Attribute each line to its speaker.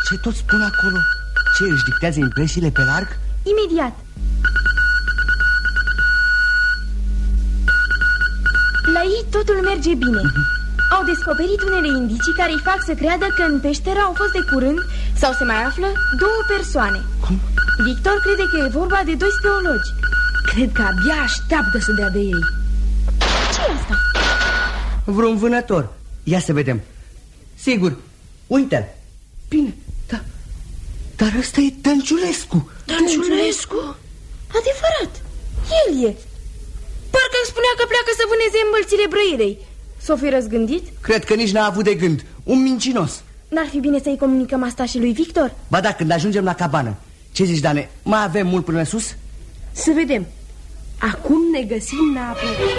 Speaker 1: Ce tot spun acolo? Ce, își dictează impresiile pe larg?
Speaker 2: Imediat. La ei totul merge bine. Au descoperit unele indicii care îi fac să creadă că în peșteră au fost de curând, sau se mai află, 2 persoane.
Speaker 1: Cum?
Speaker 2: Victor crede că e vorba de 2 speologi.
Speaker 3: Cred că abia așteaptă să dea de ei.
Speaker 2: Ce-i asta?
Speaker 1: Vreun vânător. Ia să vedem. Sigur, uite-l. Bine, dar ăsta e Dănciulescu.
Speaker 3: Dănciulescu?
Speaker 2: Adevărat, el e. Parcă îmi spunea că pleacă să vâneze îmbălțile Brăirei. S-o fi răzgândit?
Speaker 1: Cred că nici n-a avut de gând. Un mincinos.
Speaker 2: N-ar fi bine să-i comunicăm asta și lui Victor?
Speaker 1: Ba da, când ajungem la cabană. Ce zici, Dane? Mai avem mult până sus?
Speaker 3: Să vedem. Acum ne găsim în apă.